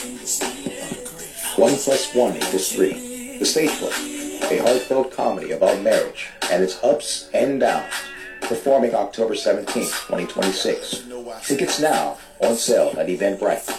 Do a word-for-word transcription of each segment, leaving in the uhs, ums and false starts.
One plus one equals three. The Stage Play, a heartfelt comedy about marriage and its ups and downs. Performing October seventeenth, twenty twenty-six. Tickets now on sale at Eventbrite.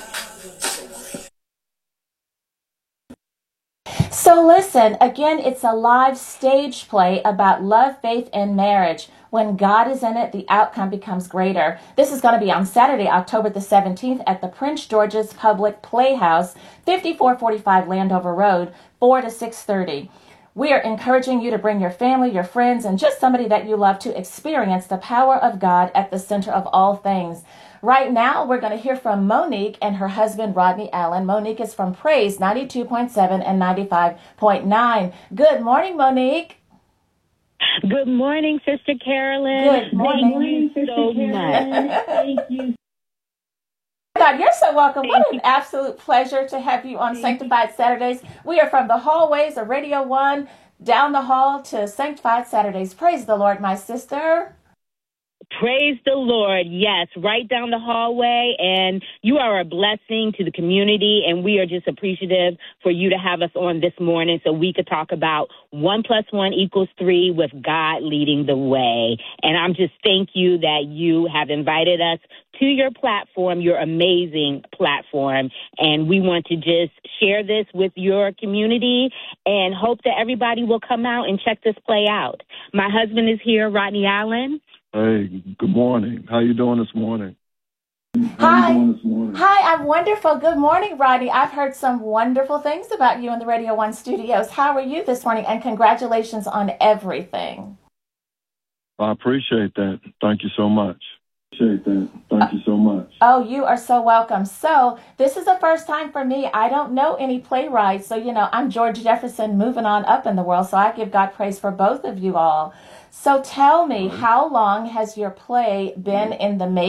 So listen, again, it's a live stage play about love, faith, and marriage. When God is in it, the outcome becomes greater. This is going to be on Saturday, October the seventeenth at the Prince George's Public Playhouse, fifty-four forty-five Landover Road, four to six thirty. We are encouraging you to bring your family, your friends, and just somebody that you love to experience the power of God at the center of all things. Right now, we're going to hear from Monique and her husband, Rodney Allen. Monique is from Praise ninety-two point seven and ninety-five point nine. Good morning, Monique. Good morning, Sister Carolyn. Good morning. Thank you Sister so Carolyn. much. Thank you. God, you're so welcome. Thank What an you. absolute pleasure to have you on Thank Sanctified Saturdays. We are from the hallways of Radio One down the hall to Sanctified Saturdays. Praise the Lord, my sister. Praise the Lord. Yes, right down the hallway. And you are a blessing to the community. And we are just appreciative for you to have us on this morning so we could talk about one plus one equals three with God leading the way. And I'm just thank you that you have invited us to your platform, your amazing platform. And we want to just share this with your community and hope that everybody will come out and check this play out. My husband is here, Rodney Allen. Hey, good morning. How you doing this morning? Hi. Doing this morning? Hi, I'm wonderful. Good morning, Rodney. I've heard some wonderful things about you in the Radio One studios. How are you this morning? And congratulations on everything. I appreciate that. Thank you so much. Appreciate that. Thank you so much. Oh, you are so welcome. So this is the first time for me. I don't know any playwrights. So, you know, I'm George Jefferson moving on up in the world. So I give God praise for both of you all. So tell me, how long has your play been in the making?